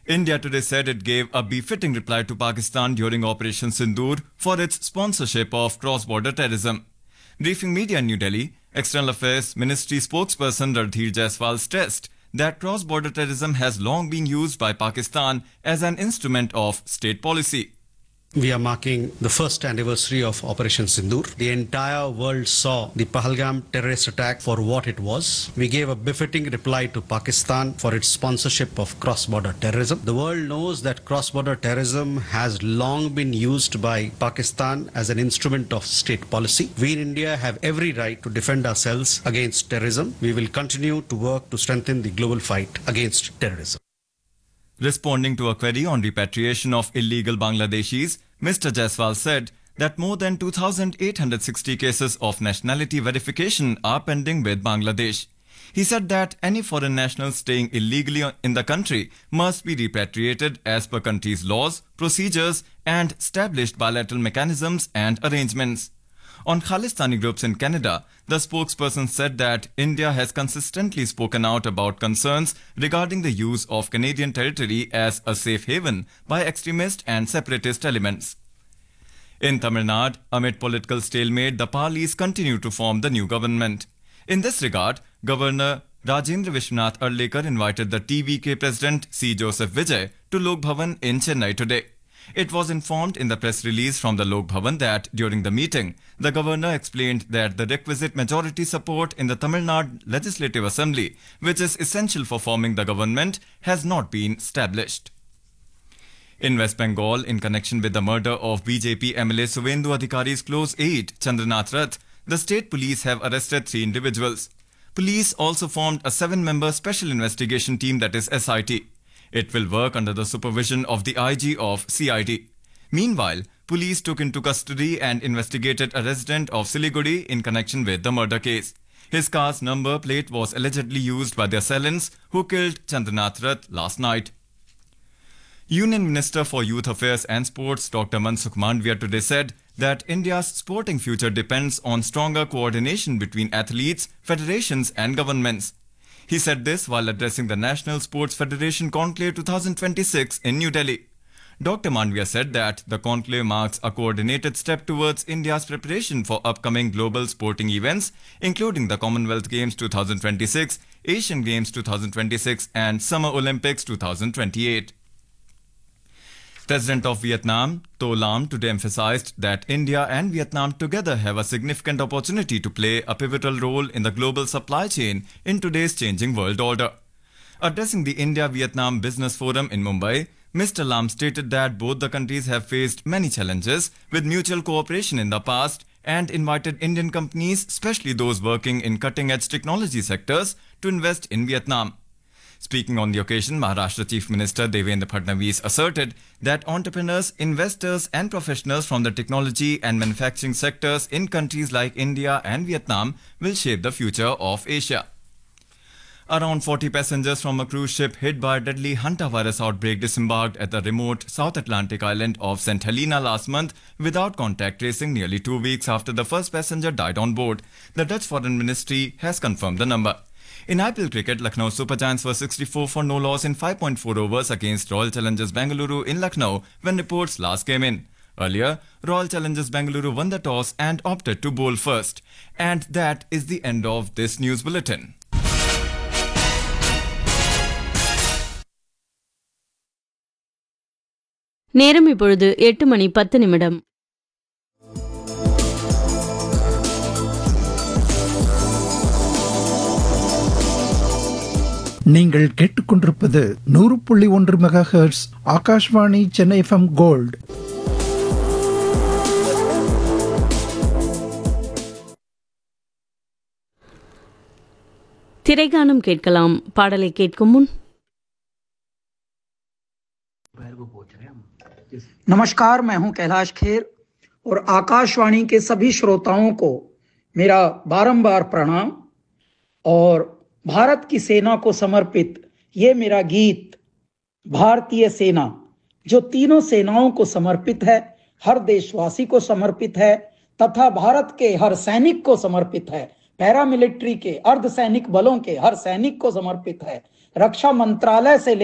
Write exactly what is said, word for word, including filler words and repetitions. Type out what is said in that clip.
India today said it gave a befitting reply to Pakistan during Operation Sindoor for its sponsorship of cross-border terrorism. Briefing media in New Delhi, External Affairs Ministry spokesperson Randhir Jaiswal stressed that cross-border terrorism has long been used by Pakistan as an instrument of state policy. We are marking the first anniversary of Operation Sindoor. The entire world saw the Pahalgam terrorist attack for what it was. We gave a befitting reply to Pakistan for its sponsorship of cross-border terrorism. The world knows that cross-border terrorism has long been used by Pakistan as an instrument of state policy. We in India have every right to defend ourselves against terrorism. We will continue to work to strengthen the global fight against terrorism. Responding to a query on repatriation of illegal Bangladeshis, Mister Jaiswal said that more than two thousand eight hundred sixty cases of nationality verification are pending with Bangladesh. He said that any foreign nationals staying illegally in the country must be repatriated as per country's laws, procedures and established bilateral mechanisms and arrangements. On Khalistani groups in Canada, the spokesperson said that India has consistently spoken out about concerns regarding the use of Canadian territory as a safe haven by extremist and separatist elements. In Tamil Nadu, amid political stalemate, the Palis continue to form the new government. In this regard, Governor Rajendra Vishwanath Arlekar invited the T V K President C. Joseph Vijay to Lok Bhavan in Chennai today. It was informed in the press release from the Lok Bhavan that during the meeting, the governor explained that the requisite majority support in the Tamil Nadu Legislative Assembly, which is essential for forming the government, has not been established. In West Bengal, in connection with the murder of B J P M L A Suvendu Adhikari's close aide, Chandranath Rath, the state police have arrested three individuals. Police also formed a seven-member special investigation team, that is S I T. It will work under the supervision of the I G of C I D. Meanwhile, police took into custody and investigated a resident of Siliguri in connection with the murder case. His car's number plate was allegedly used by the assailants who killed Chandranath Rath last night. Union Minister for Youth Affairs and Sports Doctor Mansukh Mandavia today said that India's sporting future depends on stronger coordination between athletes, federations and governments. He said this while addressing the National Sports Federation Conclave twenty twenty-six in New Delhi. Doctor Mandavia said that the conclave marks a coordinated step towards India's preparation for upcoming global sporting events, including the Commonwealth Games twenty twenty-six, Asian Games twenty twenty-six and Summer Olympics twenty twenty-eight. President of Vietnam, To Lam, today emphasized that India and Vietnam together have a significant opportunity to play a pivotal role in the global supply chain in today's changing world order. Addressing the India-Vietnam Business Forum in Mumbai, Mister Lam stated that both the countries have faced many challenges with mutual cooperation in the past and invited Indian companies, especially those working in cutting-edge technology sectors, to invest in Vietnam. Speaking on the occasion, Maharashtra Chief Minister Devendra Fadnavis asserted that entrepreneurs, investors and professionals from the technology and manufacturing sectors in countries like India and Vietnam will shape the future of Asia. Around forty passengers from a cruise ship hit by a deadly hantavirus outbreak disembarked at the remote South Atlantic island of Saint Helena last month without contact tracing nearly two weeks after the first passenger died on board. The Dutch Foreign Ministry has confirmed the number. In I P L cricket, Lucknow Super Giants were sixty-four for no loss in five point four overs against Royal Challengers Bengaluru in Lucknow when reports last came in. Earlier, Royal Challengers Bengaluru won the toss and opted to bowl first. And that is the end of this news bulletin. நேரம் இப்பொழுது எட்டு மணி பத்து நிமிடம். நீங்கள் கேட்டுக்கொண்டிருப்பது நூறு புள்ளி ஒன்று mega hertz Akashvani Chennai FM gold. திரைகானம் கேட்கலாம். பாடலை கேட்கும் முன் नमस्कार, मैं हूं कैलाश खेर और आकाशवाणी के सभी श्रोताओं को मेरा बारंबार प्रणाम। और भारत की सेना को समर्पित ये मेरा गीत भारतीय सेना, जो तीनों सेनाओं को समर्पित है, हर देशवासी को समर्पित है तथा भारत के हर सैनिक को समर्पित है, पैरामिलिट्री के अर्धसैनिक बलों के हर सैनिक को समर्पित है। रक्षा मंत्रालय से